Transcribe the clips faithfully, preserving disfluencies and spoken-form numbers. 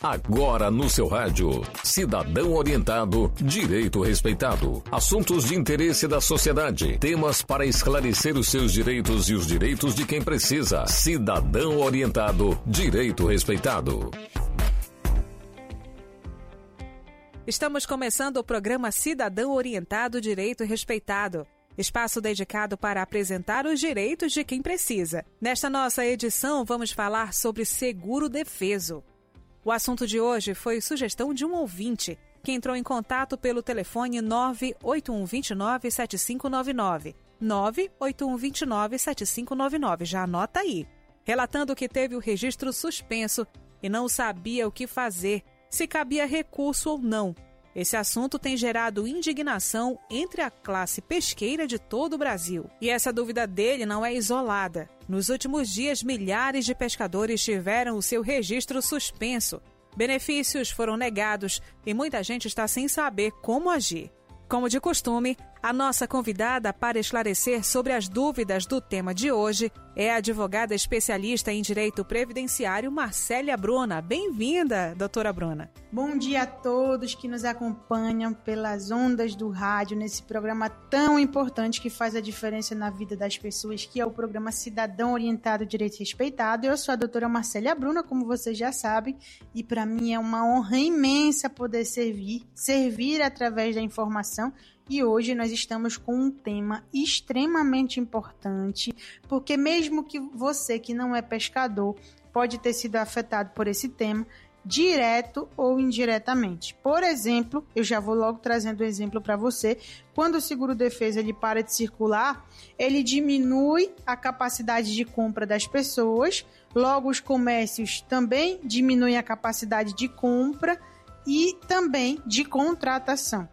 Agora no seu rádio, Cidadão Orientado, Direito Respeitado. Assuntos de interesse da sociedade, temas para esclarecer os seus direitos e os direitos de quem precisa. Cidadão Orientado, Direito Respeitado. Estamos começando o programa Cidadão Orientado, Direito Respeitado. Espaço dedicado para apresentar os direitos de quem precisa. Nesta nossa edição, vamos falar sobre seguro defeso. O assunto de hoje foi sugestão de um ouvinte, que entrou em contato pelo telefone nove oito um dois nove sete cinco nove nove. nove oito um dois nove sete cinco nove nove, já anota aí. Relatando que teve o registro suspenso e não sabia o que fazer, se cabia recurso ou não. Esse assunto tem gerado indignação entre a classe pesqueira de todo o Brasil. E essa dúvida dele não é isolada. Nos últimos dias, milhares de pescadores tiveram o seu registro suspenso. Benefícios foram negados e muita gente está sem saber como agir. Como de costume, a nossa convidada para esclarecer sobre as dúvidas do tema de hoje é a advogada especialista em direito previdenciário Marcélia Bruna. Bem-vinda, doutora Bruna. Bom dia a todos que nos acompanham pelas ondas do rádio nesse programa tão importante que faz a diferença na vida das pessoas, que é o programa Cidadão Orientado, Direito Respeitado. Eu sou a doutora Marcélia Bruna, como vocês já sabem, e para mim é uma honra imensa poder servir, servir através da informação. E hoje nós estamos com um tema extremamente importante, porque mesmo que você que não é pescador pode ter sido afetado por esse tema, direto ou indiretamente. Por exemplo, eu já vou logo trazendo um exemplo para você. Quando o seguro-defesa ele para de circular, ele diminui a capacidade de compra das pessoas, logo os comércios também diminuem a capacidade de compra e também de contratação.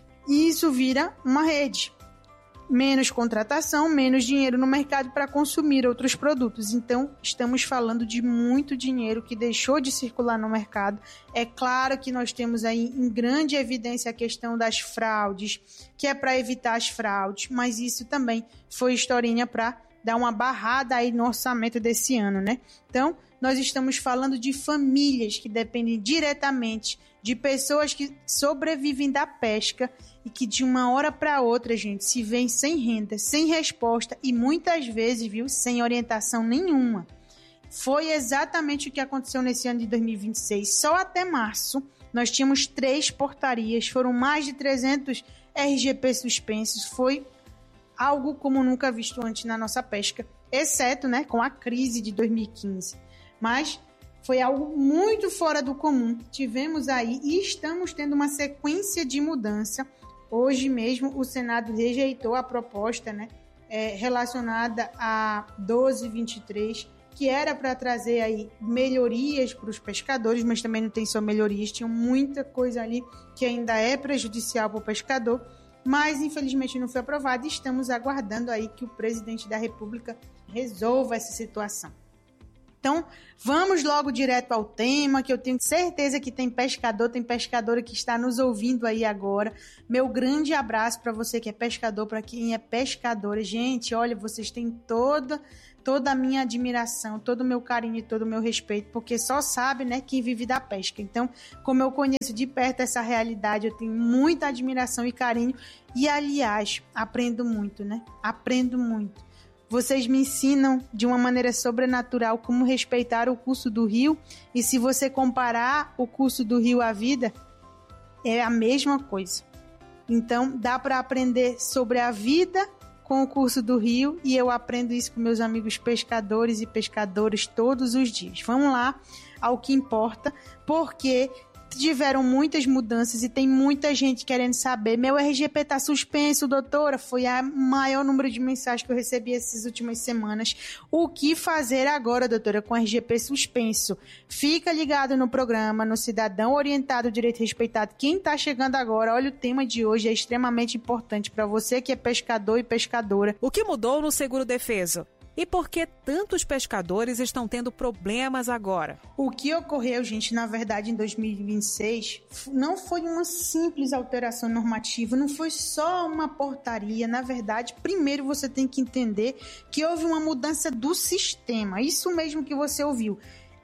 E isso vira uma rede. Menos contratação, menos dinheiro no mercado para consumir outros produtos. Então, estamos falando de muito dinheiro que deixou de circular no mercado. É claro que nós temos aí em grande evidência a questão das fraudes, que é para evitar as fraudes, mas isso também foi historinha para dar uma barrada aí no orçamento desse ano, né? Então, nós estamos falando de famílias que dependem diretamente de pessoas que sobrevivem da pesca e que de uma hora para outra, gente, se veem sem renda, sem resposta e muitas vezes, viu, sem orientação nenhuma. Foi exatamente o que aconteceu nesse ano de dois mil e vinte e seis. Só até março nós tínhamos três portarias, foram mais de trezentos R G P suspensos. Foi algo como nunca visto antes na nossa pesca, exceto, né, com a crise de dois mil e quinze. Mas foi algo muito fora do comum. Tivemos aí e estamos tendo uma sequência de mudança. Hoje mesmo o Senado rejeitou a proposta, né, é, relacionada a doze vinte e três, que era para trazer aí melhorias para os pescadores, mas também não tem só melhorias, tinha muita coisa ali que ainda é prejudicial para o pescador, mas infelizmente não foi aprovado e estamos aguardando aí que o presidente da República resolva essa situação. Então, vamos logo direto ao tema, que eu tenho certeza que tem pescador, tem pescadora que está nos ouvindo aí agora. Meu grande abraço para você que é pescador, para quem é pescadora. Gente, olha, vocês têm toda, toda a minha admiração, todo o meu carinho e todo o meu respeito, porque só sabe, né, quem vive da pesca. Então, como eu conheço de perto essa realidade, eu tenho muita admiração e carinho e, aliás, aprendo muito, né? Aprendo muito. Vocês me ensinam de uma maneira sobrenatural como respeitar o curso do rio, e se você comparar o curso do rio à vida, é a mesma coisa. Então, dá para aprender sobre a vida com o curso do rio, e eu aprendo isso com meus amigos pescadores e pescadoras todos os dias. Vamos lá ao que importa, porque tiveram muitas mudanças e tem muita gente querendo saber. Meu R G P está suspenso, doutora. Foi o maior número de mensagens que eu recebi essas últimas semanas. O que fazer agora, doutora, com o R G P suspenso? Fica ligado no programa, no Cidadão Orientado, Direito Respeitado. Quem está chegando agora, olha, o tema de hoje é extremamente importante para você que é pescador e pescadora. O que mudou no seguro defeso? E por que tantos pescadores estão tendo problemas agora? O que ocorreu, gente, na verdade, em dois mil e vinte e seis, não foi uma simples alteração normativa, não foi só uma portaria. Na verdade, primeiro você tem que entender que houve uma mudança do sistema. Isso mesmo que você ouviu.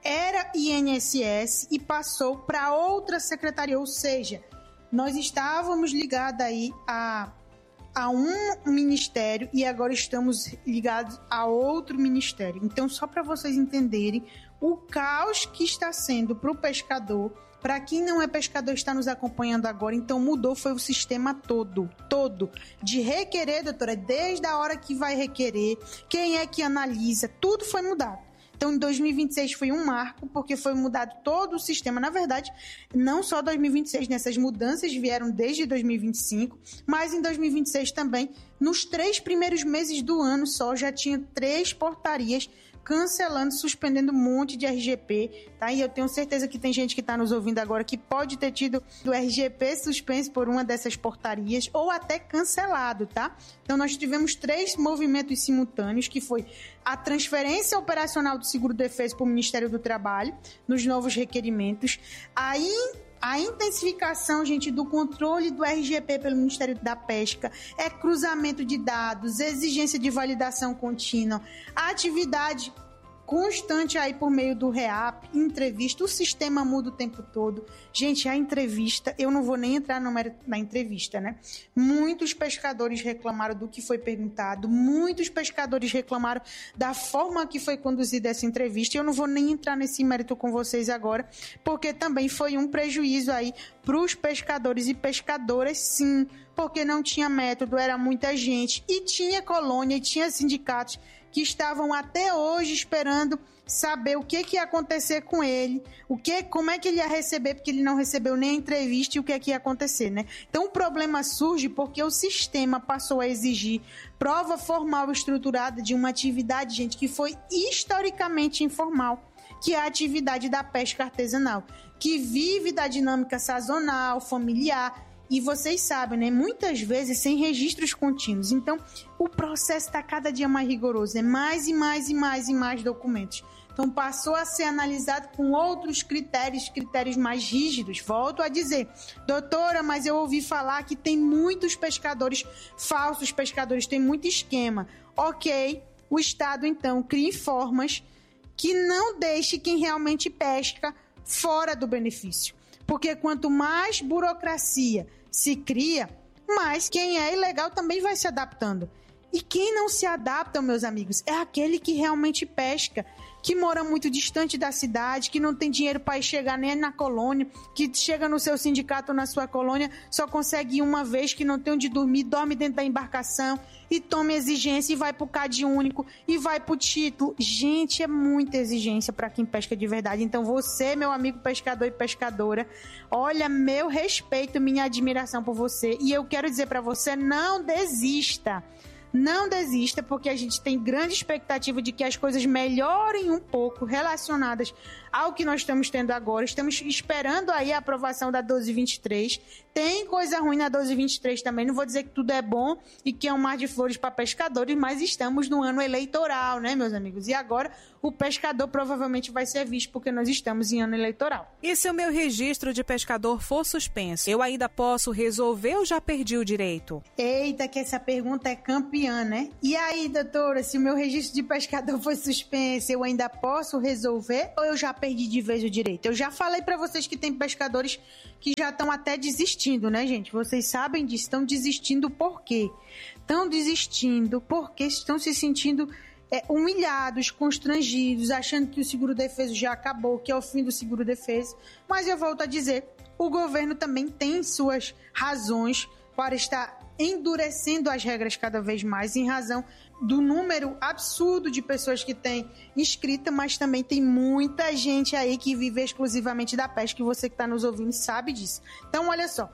era I N S S e passou para outra secretaria, ou seja, nós estávamos ligados aí a, a um ministério e agora estamos ligados a outro ministério. Então, só para vocês entenderem o caos que está sendo para o pescador. Para quem não é pescador está nos acompanhando agora, então mudou, foi o sistema todo, todo, de requerer, doutora, desde a hora que vai requerer, quem é que analisa, tudo foi mudado. Então, em dois mil e vinte e seis foi um marco, porque foi mudado todo o sistema. Na verdade, não só dois mil e vinte e seis, nessas mudanças vieram desde dois mil e vinte e cinco, mas em dois mil e vinte e seis também, nos três primeiros meses do ano só, já tinha três portarias cancelando, suspendendo um monte de R G P, tá? E eu tenho certeza que tem gente que está nos ouvindo agora que pode ter tido o R G P suspenso por uma dessas portarias ou até cancelado, tá? Então, nós tivemos três movimentos simultâneos, que foi a transferência operacional do seguro-defeso para o Ministério do Trabalho, nos novos requerimentos, aí a intensificação, gente, do controle do R G P pelo Ministério da Pesca, é cruzamento de dados, exigência de validação contínua, atividade constante aí por meio do REAP, entrevista, o sistema muda o tempo todo. Gente, a entrevista, eu não vou nem entrar no mérito na entrevista, né? Muitos pescadores reclamaram do que foi perguntado, muitos pescadores reclamaram da forma que foi conduzida essa entrevista, e eu não vou nem entrar nesse mérito com vocês agora, porque também foi um prejuízo aí para os pescadores e pescadoras, sim, porque não tinha método, era muita gente, e tinha colônia, e tinha sindicatos que estavam até hoje esperando saber o que, que ia acontecer com ele, o que, como é que ele ia receber, porque ele não recebeu nem a entrevista, e o que, que ia acontecer, né? Então, o problema surge porque o sistema passou a exigir prova formal estruturada de uma atividade, gente, que foi historicamente informal, que é a atividade da pesca artesanal, que vive da dinâmica sazonal, familiar. E vocês sabem, né? Muitas vezes sem registros contínuos. Então, o processo está cada dia mais rigoroso. É mais e mais e mais e mais documentos. Então, passou a ser analisado com outros critérios, critérios mais rígidos. Volto a dizer, doutora, mas eu ouvi falar que tem muitos pescadores, falsos pescadores, tem muito esquema. Ok, o Estado, então, crie formas que não deixe quem realmente pesca fora do benefício. Porque quanto mais burocracia se cria, mais quem é ilegal também vai se adaptando. E quem não se adapta, meus amigos, é aquele que realmente pesca, que mora muito distante da cidade, que não tem dinheiro para chegar nem na colônia, que chega no seu sindicato ou na sua colônia, só consegue ir uma vez, que não tem onde dormir, dorme dentro da embarcação e toma exigência e vai pro C A D único e vai pro título. Gente, é muita exigência para quem pesca de verdade. Então você, meu amigo pescador e pescadora, olha, meu respeito, minha admiração por você. E eu quero dizer para você, não desista. Não desista, porque a gente tem grande expectativa de que as coisas melhorem um pouco relacionadas ao que nós estamos tendo agora. Estamos esperando aí a aprovação da doze vinte e três. Tem coisa ruim na doze vinte e três também. Não vou dizer que tudo é bom e que é um mar de flores para pescadores, mas estamos no ano eleitoral, né, meus amigos? E agora o pescador provavelmente vai ser visto porque nós estamos em ano eleitoral. E se o meu registro de pescador for suspenso, eu ainda posso resolver ou já perdi o direito? Eita, que essa pergunta é campeã, né? E aí, doutora, se o meu registro de pescador foi suspenso, eu ainda posso resolver ou eu já perdi de vez o direito? Eu já falei pra vocês que tem pescadores que já estão até desistindo, né, gente? Vocês sabem disso, estão desistindo por quê? Estão desistindo porque estão se sentindo é, humilhados, constrangidos, achando que o seguro-defeso já acabou, que é o fim do seguro-defeso. Mas eu volto a dizer, o governo também tem suas razões para estar endurecendo as regras cada vez mais, em razão do número absurdo de pessoas que tem inscrita, mas também tem muita gente aí que vive exclusivamente da pesca, e você que está nos ouvindo sabe disso. Então, olha só,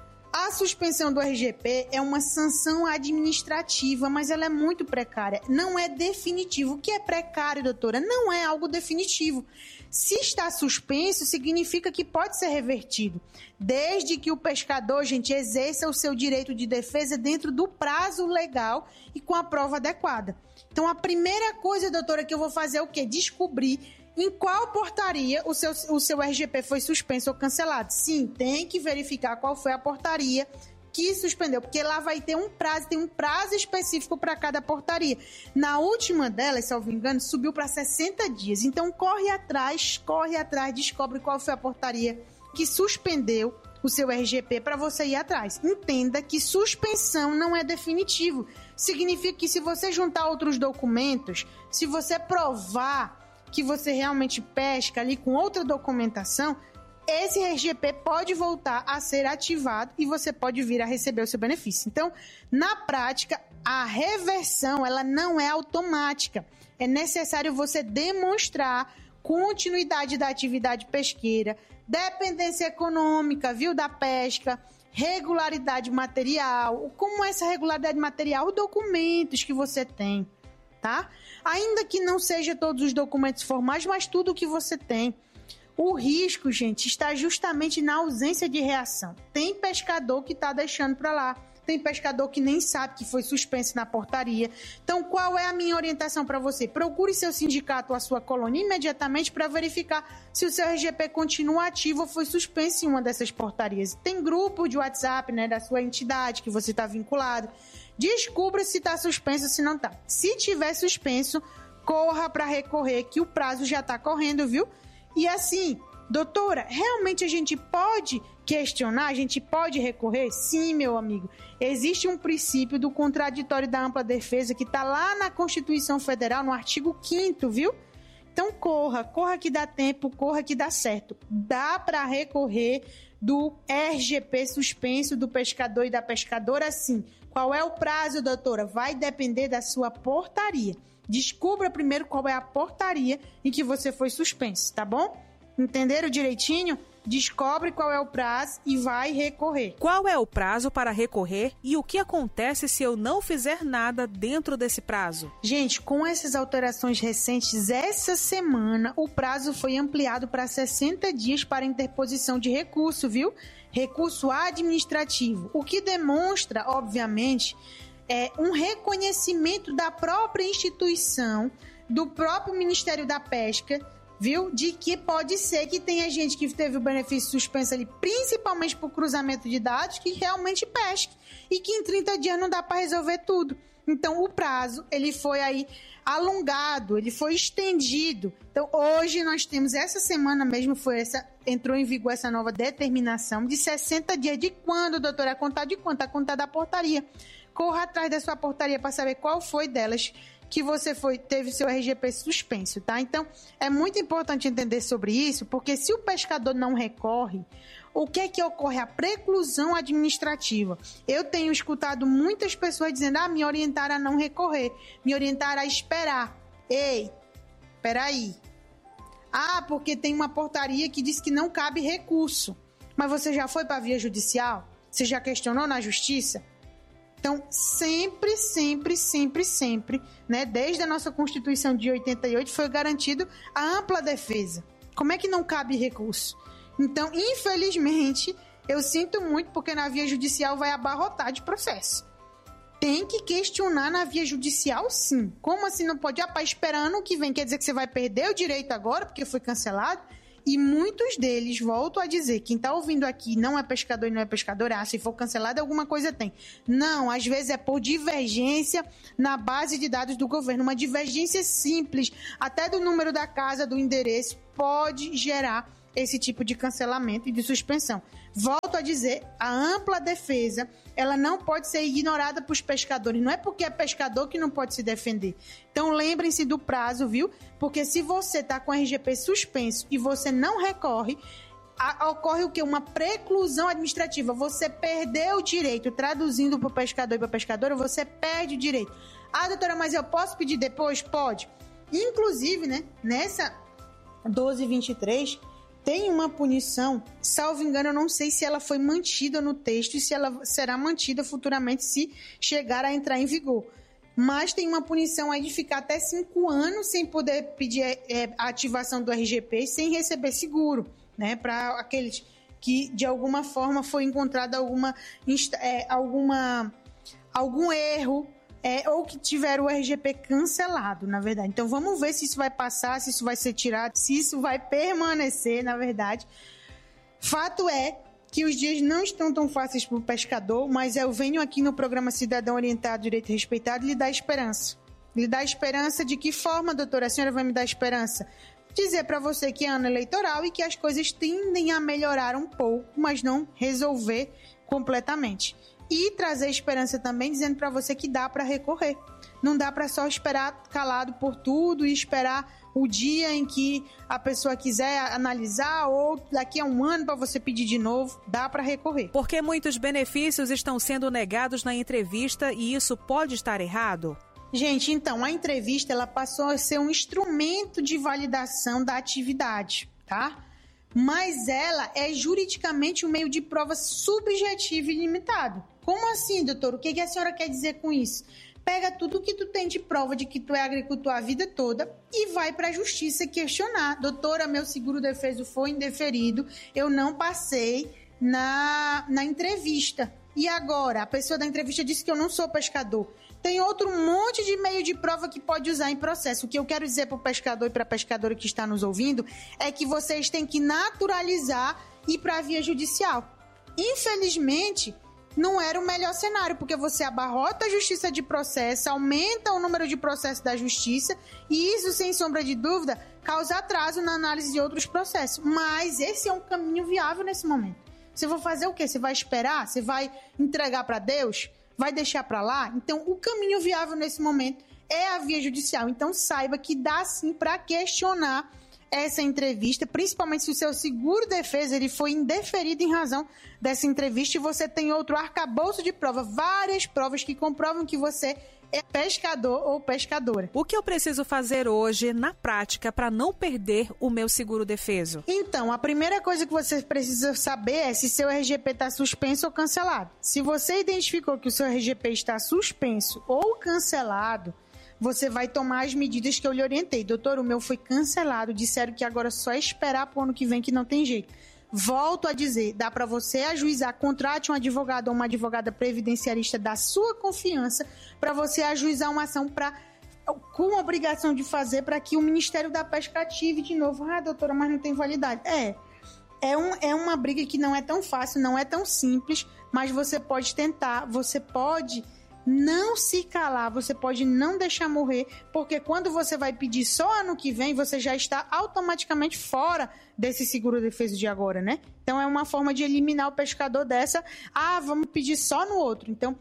a suspensão do R G P é uma sanção administrativa, mas ela é muito precária, não é definitivo. O que é precário, doutora? Não é algo definitivo. Se está suspenso, significa que pode ser revertido, desde que o pescador, gente, exerça o seu direito de defesa dentro do prazo legal e com a prova adequada. Então, a primeira coisa, doutora, que eu vou fazer é o quê? Descobrir em qual portaria o seu, o seu R G P foi suspenso ou cancelado. Sim, tem que verificar qual foi a portaria que suspendeu, porque lá vai ter um prazo, tem um prazo específico para cada portaria. Na última delas, se eu não me engano, subiu para sessenta dias. Então, corre atrás, corre atrás, descobre qual foi a portaria que suspendeu o seu R G P para você ir atrás. Entenda que suspensão não é definitivo. Significa que se você juntar outros documentos, se você provar que você realmente pesca ali com outra documentação, esse R G P pode voltar a ser ativado e você pode vir a receber o seu benefício. Então, na prática, a reversão ela não é automática. É necessário você demonstrar continuidade da atividade pesqueira, dependência econômica, viu, da pesca, regularidade material. Como é essa regularidade material? Os documentos que você tem, tá? Ainda que não seja todos os documentos formais, mas tudo que você tem. O risco, gente, está justamente na ausência de reação. Tem pescador que está deixando para lá. Tem pescador que nem sabe que foi suspenso na portaria. Então, qual é a minha orientação para você? Procure seu sindicato ou a sua colônia imediatamente para verificar se o seu R G P continua ativo ou foi suspenso em uma dessas portarias. Tem grupo de WhatsApp, né, da sua entidade que você está vinculado. Descubra se está suspenso ou se não está. Se tiver suspenso, corra para recorrer, que o prazo já está correndo, viu? E assim, doutora, realmente a gente pode questionar, a gente pode recorrer? Sim, meu amigo. Existe um princípio do contraditório da ampla defesa que está lá na Constituição Federal, no artigo quinto, viu? Então corra, corra que dá tempo, corra que dá certo. Dá para recorrer do R G P suspenso do pescador e da pescadora, sim. Qual é o prazo, doutora? Vai depender da sua portaria. Descubra primeiro qual é a portaria em que você foi suspenso, tá bom? Entenderam direitinho? Descobre qual é o prazo e vai recorrer. Qual é o prazo para recorrer e o que acontece se eu não fizer nada dentro desse prazo? Gente, com essas alterações recentes, essa semana o prazo foi ampliado para sessenta dias para interposição de recurso, viu? Recurso administrativo, o que demonstra, obviamente, é um reconhecimento da própria instituição, do próprio Ministério da Pesca, viu? De que pode ser que tenha gente que teve o benefício suspenso ali, principalmente por cruzamento de dados, que realmente pesque e que em trinta dias não dá para resolver tudo. Então, o prazo, ele foi aí alongado, ele foi estendido. Então, hoje nós temos, essa semana mesmo, foi essa, entrou em vigor essa nova determinação de sessenta dias. De quando, doutora? A contar de quanto? A contar da portaria. Corra atrás da sua portaria para saber qual foi delas que você foi, teve seu R G P suspenso, tá? Então, é muito importante entender sobre isso, porque se o pescador não recorre, o que é que ocorre? A preclusão administrativa. Eu tenho escutado muitas pessoas dizendo, ah, me orientaram a não recorrer, me orientaram a esperar. Ei, peraí. Ah, porque tem uma portaria que diz que não cabe recurso. Mas você já foi para a via judicial? Você já questionou na justiça? Então, sempre, sempre, sempre, sempre, né, desde a nossa Constituição de oitenta e oito, foi garantido a ampla defesa. Como é que não cabe recurso? Então, infelizmente, eu sinto muito, porque na via judicial vai abarrotar de processo. Tem que questionar na via judicial, sim. Como assim não pode? Ah, para esperar ano que vem, quer dizer que você vai perder o direito agora, porque foi cancelado? E muitos deles, volto a dizer, quem está ouvindo aqui não é pescador e não é pescadora, ah, se for cancelado alguma coisa tem. Não, às vezes é por divergência na base de dados do governo, uma divergência simples, até do número da casa, do endereço, pode gerar esse tipo de cancelamento e de suspensão. Volto a dizer, a ampla defesa, ela não pode ser ignorada por pescadores. Não é porque é pescador que não pode se defender. Então, lembrem-se do prazo, viu? Porque se você está com o R G P suspenso e você não recorre, a, ocorre o quê? Uma preclusão administrativa. Você perdeu o direito. Traduzindo para o pescador e para a pescadora, você perde o direito. Ah, doutora, mas eu posso pedir depois? Pode. Inclusive, né, nessa doze vinte e três... tem uma punição, salvo engano, eu não sei se ela foi mantida no texto e se ela será mantida futuramente se chegar a entrar em vigor. Mas tem uma punição aí de ficar até cinco anos sem poder pedir é, a ativação do R G P sem receber seguro, né? Para aqueles que, de alguma forma, foi encontrado alguma, é, alguma, algum erro, É, ou que tiveram o R G P cancelado, na verdade. Então, vamos ver se isso vai passar, se isso vai ser tirado, se isso vai permanecer, na verdade. Fato é que os dias não estão tão fáceis para o pescador, mas eu venho aqui no programa Cidadão Orientado, Direito Respeitado, lhe dar esperança. Lhe dar esperança de que forma, doutora? A senhora vai me dar esperança? Dizer para você que é ano eleitoral e que as coisas tendem a melhorar um pouco, mas não resolver completamente. E trazer esperança também, dizendo para você que dá para recorrer. Não dá para só esperar calado por tudo e esperar o dia em que a pessoa quiser analisar ou daqui a um ano para você pedir de novo. Dá para recorrer. Porque muitos benefícios estão sendo negados na entrevista e isso pode estar errado? Gente, então, a entrevista ela passou a ser um instrumento de validação da atividade, tá? Mas ela é juridicamente um meio de prova subjetivo e limitado. Como assim, doutor? O que a senhora quer dizer com isso? Pega tudo que tu tem de prova de que tu é agricultor a vida toda e vai para a justiça questionar. Doutora, meu seguro-defeso foi indeferido, eu não passei na, na entrevista. E agora? A pessoa da entrevista disse que eu não sou pescador. Tem outro monte de meio de prova que pode usar em processo. O que eu quero dizer para o pescador e para a pescadora que está nos ouvindo é que vocês têm que naturalizar e ir para a via judicial. Infelizmente, não era o melhor cenário, porque você abarrota a justiça de processo, aumenta o número de processos da justiça e isso, sem sombra de dúvida, causa atraso na análise de outros processos. Mas esse é um caminho viável nesse momento. Você vai fazer o quê? Você vai esperar? Você vai entregar para Deus? Vai deixar para lá? Então, o caminho viável nesse momento é a via judicial. Então, saiba que dá sim para questionar essa entrevista, principalmente se o seu seguro-defesa ele foi indeferido em razão dessa entrevista e você tem outro arcabouço de prova, várias provas que comprovam que você é pescador ou pescadora. O que eu preciso fazer hoje, na prática, para não perder o meu seguro-defeso? Então, a primeira coisa que você precisa saber é se seu R G P está suspenso ou cancelado. Se você identificou que o seu R G P está suspenso ou cancelado, você vai tomar as medidas que eu lhe orientei. Doutor, o meu foi cancelado, disseram que agora é só esperar para o ano que vem que não tem jeito. Volto a dizer, dá para você ajuizar, contrate um advogado ou uma advogada previdenciarista da sua confiança para você ajuizar uma ação pra, com obrigação de fazer para que o Ministério da Pesca ative de novo. Ah, doutora, mas não tem validade. É, é, um, é uma briga que não é tão fácil, não é tão simples, mas você pode tentar, você pode não se calar, você pode não deixar morrer, porque quando você vai pedir só ano que vem, você já está automaticamente fora desse seguro-defeso de agora, né? Então é uma forma de eliminar o pescador dessa, ah, vamos pedir só no outro. Então,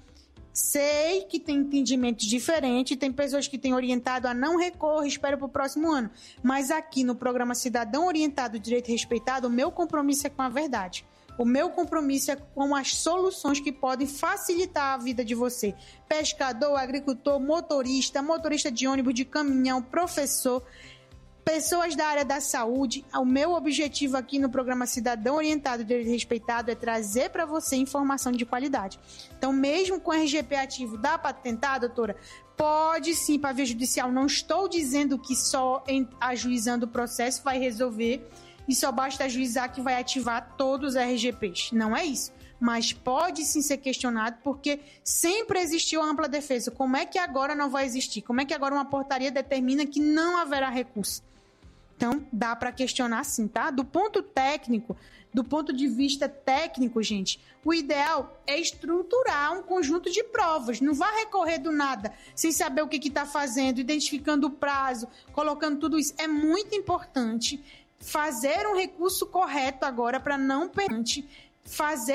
sei que tem entendimentos diferentes, tem pessoas que têm orientado a não recorrer, espera para o próximo ano, mas aqui no programa Cidadão Orientado, Direito Respeitado, o meu compromisso é com a verdade. O meu compromisso é com as soluções que podem facilitar a vida de você. Pescador, agricultor, motorista, motorista de ônibus, de caminhão, professor, pessoas da área da saúde. O meu objetivo aqui no programa Cidadão Orientado, Direito Respeitado é trazer para você informação de qualidade. Então, mesmo com R G P ativo, dá para tentar, doutora? Pode sim, para a via judicial. Não estou dizendo que só em, ajuizando o processo vai resolver e só basta ajuizar que vai ativar todos os R G Ps. Não é isso. Mas pode sim ser questionado, porque sempre existiu a ampla defesa. Como é que agora não vai existir? Como é que agora uma portaria determina que não haverá recurso? Então, dá para questionar sim, tá? Do ponto técnico, do ponto de vista técnico, gente, o ideal é estruturar um conjunto de provas. Não vá recorrer do nada, sem saber o que está fazendo, identificando o prazo, colocando tudo isso. É muito importante fazer um recurso correto agora para não perante fazer